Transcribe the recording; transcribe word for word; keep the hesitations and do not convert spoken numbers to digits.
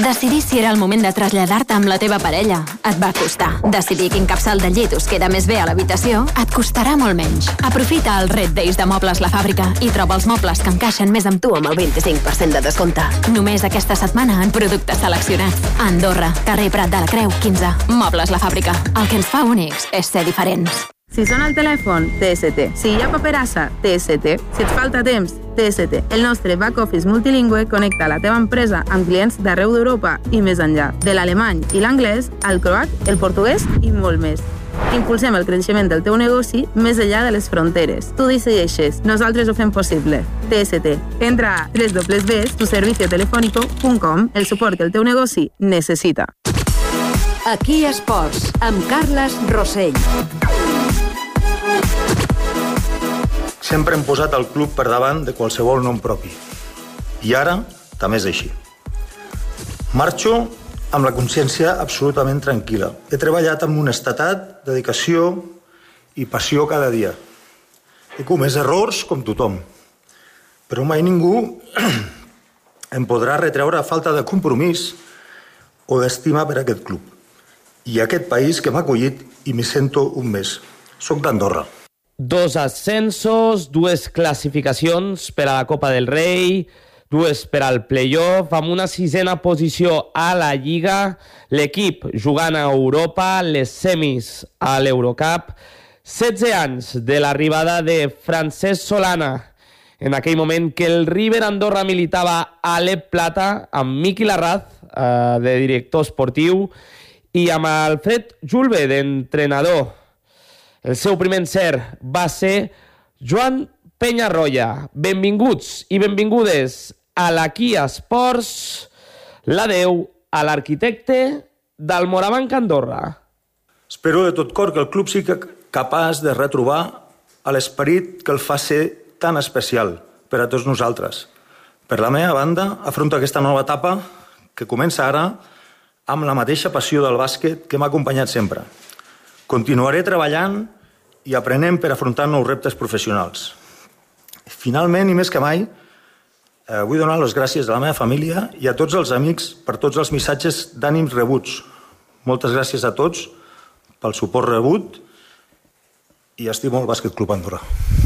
Decidir si era el moment de traslladar-te amb la teva parella et va costar. Decidir quin capçal de llit us queda més bé a l'habitació et costarà molt menys. Aprofita el Red Days de Mobles La Fàbrica i troba els mobles que encaixen més amb tu amb el vint-i-cinc per cent de descompte. Només aquesta setmana en productes seleccionats. A Andorra, carrer Prat de la Creu, quinze. Mobles La Fàbrica. El que ens fa únics és ser diferents. Si sona el telèfon, T S T. Si hi ha paperassa, T S T. Si et falta temps, T S T. El nostre back-office multilingüe connecta la teva empresa amb clients d'arreu d'Europa i més enllà. De l'alemany i l'anglès, al croat, el portuguès i molt més. Impulsem el creixement del teu negoci més enllà de les fronteres. Tu decideixes, nosaltres ho fem possible. T S T. Entra a w w w punt tu servicio telefónico punt com, el suport que el teu negoci necessita. Aquí Esports, amb Carles Rossell. Sempre hem posat el club per davant de qualsevol nom propi. I ara també és així. Marxo amb la consciència absolutament tranquil·la. He treballat amb honestedat, dedicació i passió cada dia. He comès errors com tothom, però mai ningú em podrà retreure falta de compromís o d'estima per a aquest club i aquest país que m'ha acollit i m'hi sento un mes. Soc d'Andorra. Dos ascensos, dues classificacions per a la Copa del Rei, dues per al playoff, amb una sisena posició a la Lliga, l'equip jugant a Europa, les semis a l'Eurocup, setze anys de l'arribada de Francesc Solana, en aquell moment que el River Andorra militava a l'E Plata, amb Miqui Larraz, eh, de director esportiu, i amb Alfred Julve, d'entrenador. El seu primer encert va ser Joan Penyarroia. Benvinguts i benvingudes a l'Aquí Esports, l'adeu a l'arquitecte del Morabanc Andorra. Espero de tot cor que el club sigui capaç de retrobar l'esperit que el fa ser tan especial per a tots nosaltres. Per la meva banda, afronto aquesta nova etapa que comença ara amb la mateixa passió del bàsquet que m'ha acompanyat sempre. Continuaré treballant i aprenent per afrontar nous reptes professionals. Finalment, i més que mai, eh, vull donar les gràcies a la meva família i a tots els amics per tots els missatges d'ànims rebuts. Moltes gràcies a tots pel suport rebut i estimo el Bàsquet Club Andorra.